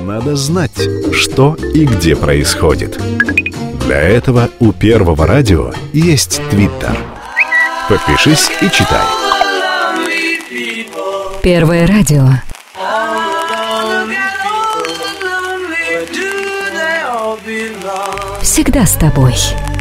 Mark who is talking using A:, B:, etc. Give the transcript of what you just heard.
A: надо знать, что и где происходит. Для этого у Первого радио есть Твиттер. Подпишись и читай.
B: Первое радио. Всегда с тобой.